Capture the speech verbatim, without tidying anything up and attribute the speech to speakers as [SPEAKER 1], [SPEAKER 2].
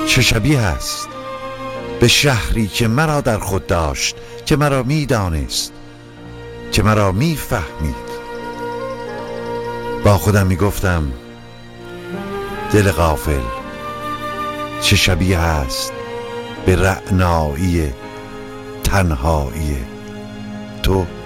[SPEAKER 1] چه شبیه است به شهری که مرا در خود داشت، که مرا می دانست، که مرا می فهمید. با خودم می گفتم دل غافل، چه شبیه است به رعنایی تنهایی تو.